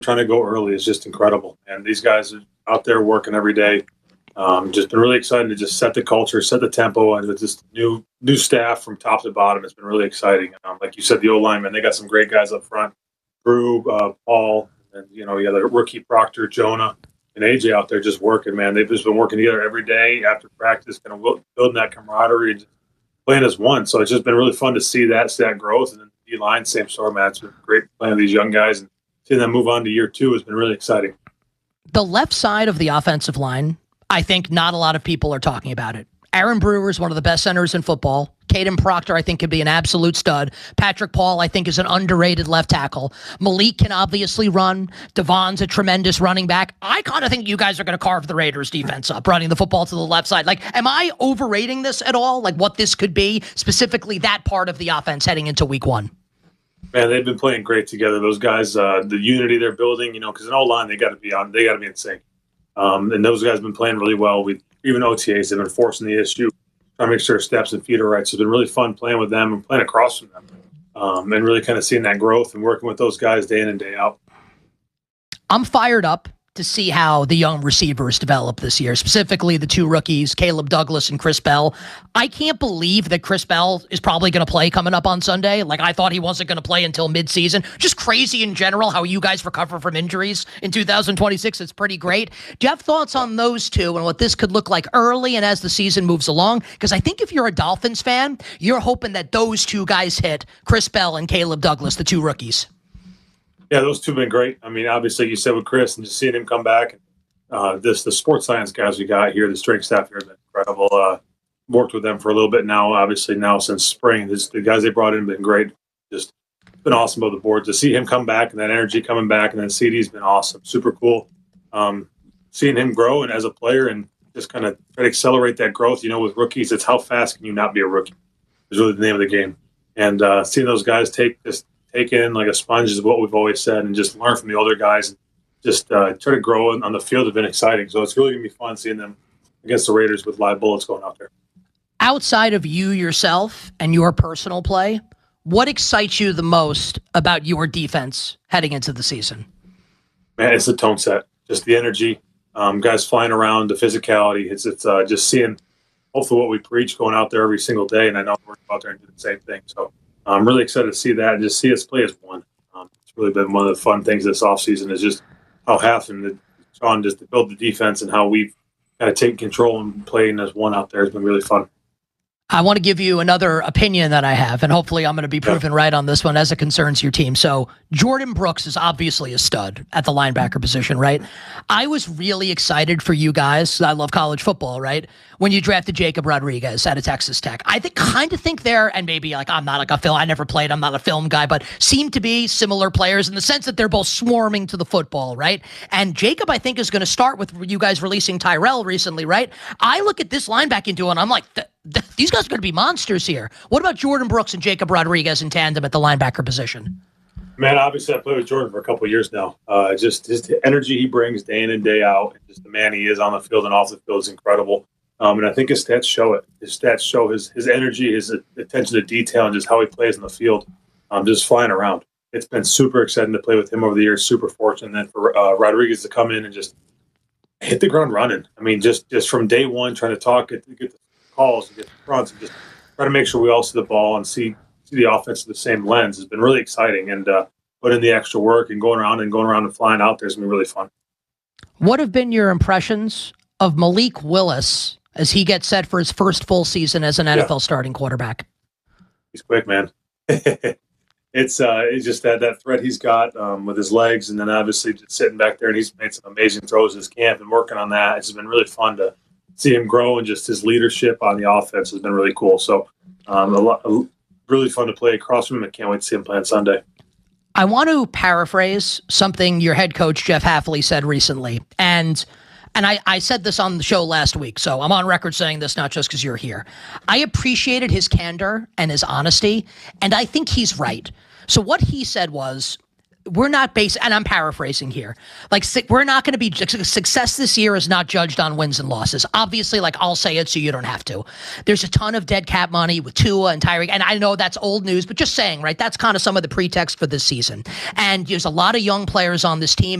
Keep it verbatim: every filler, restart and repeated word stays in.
trying to go early is just incredible. And these guys are out there working every day. Um, just been really exciting to just set the culture, set the tempo, and with this new new staff from top to bottom, it's been really exciting. Um, like you said, the O-line, man, they got some great guys up front. Drew, uh, Paul, and, you know, you got the rookie Proctor, Jonah, and A J out there just working, man. They've just been working together every day after practice, kind of building that camaraderie and just playing as one. So it's just been really fun to see that, see that growth. And then the D-line, same story, man. It's been great playing with these young guys, and seeing them move on to year two has been really exciting. The left side of the offensive line, I think not a lot of people are talking about it. Aaron Brewer is one of the best centers in football. Caden Proctor, I think, could be an absolute stud. Patrick Paul, I think, is an underrated left tackle. Malik can obviously run. Devon's a tremendous running back. I kind of think you guys are going to carve the Raiders defense up, running the football to the left side. Like, am I overrating this at all? Like, what this could be, specifically that part of the offense heading into week one? Man, they've been playing great together. Those guys, uh, the unity they're building, you know, because in O-line, they got to be on, they got to be in sync. Um, and those guys have been playing really well. We even O T As have been forcing the issue, trying to make sure steps and feet are right. So it's been really fun playing with them and playing across from them, um, and really kind of seeing that growth and working with those guys day in and day out. I'm fired up to see how the young receivers develop this year, specifically the two rookies, Caleb Douglas and Chris Bell. I can't believe that Chris Bell is probably going to play coming up on Sunday. Like, I thought he wasn't going to play until midseason. Just crazy in general how you guys recover from injuries in two thousand twenty-six. It's pretty great. Do you have thoughts on those two and what this could look like early and as the season moves along? Because I think if you're a Dolphins fan, you're hoping that those two guys hit, Chris Bell and Caleb Douglas, the two rookies. Yeah, those two have been great. I mean, obviously, you said with Chris and just seeing him come back. Uh, this the sports science guys we got here, the strength staff here have been incredible. Uh, worked with them for a little bit now, obviously now since spring. This, the guys they brought in have been great. Just been awesome about the board to see him come back and that energy coming back. And then C D's been awesome, super cool. Um, seeing him grow and as a player and just kind of try to accelerate that growth. You know, with rookies, it's how fast can you not be a rookie? Is really the name of the game. And uh, seeing those guys take this. Take in like a sponge is what we've always said, and just learn from the older guys and just uh, try to grow on the field has been exciting. So it's really going to be fun seeing them against the Raiders with live bullets going out there. Outside of you yourself and your personal play, what excites you the most about your defense heading into the season? Man, it's the tone set, just the energy, um, guys flying around, the physicality. It's it's uh, just seeing hopefully what we preach going out there every single day, and I know we're out there and do the same thing. So I'm really excited to see that and just see us play as one. Um, it's really been one of the fun things this offseason is just how Half and the, Sean just to build the defense and how we've kind of taken control and playing as one out there has been really fun. I want to give you another opinion that I have, and hopefully I'm going to be proven yeah. right on this one as it concerns your team. So Jordan Brooks is obviously a stud at the linebacker position, right? I was really excited for you guys. I love college football, right? When you drafted Jacob Rodriguez out of Texas Tech. I think, kind of think they're, and maybe like I'm not like a film, I never played, I'm not a film guy, but seem to be similar players in the sense that they're both swarming to the football, right? And Jacob, I think, is going to start with you guys releasing Tyrell recently, right? I look at this linebacking duo and I'm like, th- th- these guys are going to be monsters here. What about Jordan Brooks and Jacob Rodriguez in tandem at the linebacker position? Man, obviously I played with Jordan for a couple of years now. Uh, just his the energy he brings day in and day out, and just the man he is on the field and off the field is incredible. Um, and I think his stats show it. His stats show his his energy, his attention to detail, and just how he plays on the field, um, just flying around. It's been super exciting to play with him over the years. Super fortunate, and then for uh, Rodriguez to come in and just hit the ground running. I mean, just just from day one, trying to talk, get, get the calls, and get the fronts, and just try to make sure we all see the ball and see see the offense through the same lens has been really exciting. And uh, put in the extra work and going around and going around and flying out there has been really fun. What have been your impressions of Malik Willis as he gets set for his first full season as an N F L yeah. starting quarterback? He's quick, man. it's uh, it's just that that threat he's got um, with his legs, and then obviously just sitting back there, and he's made some amazing throws this camp and working on that. It's been really fun to see him grow, and just his leadership on the offense has been really cool. So um, a lot, a, really fun to play across from him. I can't wait to see him play on Sunday. I want to paraphrase something your head coach, Jeff Hafley, said recently. And and I, I said this on the show last week, so I'm on record saying this not just because you're here. I appreciated his candor and his honesty, and I think he's right. So what he said was, we're not based, and I'm paraphrasing here. Like, we're not going to be, success this year is not judged on wins and losses. Obviously, like, I'll say it so you don't have to. There's a ton of dead cap money with Tua and Tyreek, and I know that's old news, but just saying, right? That's kind of some of the pretext for this season. And there's a lot of young players on this team.